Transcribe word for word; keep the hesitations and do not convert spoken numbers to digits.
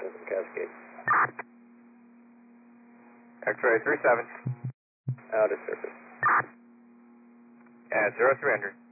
Cascade. X-ray three seven. Out of surface. At zero three hundred.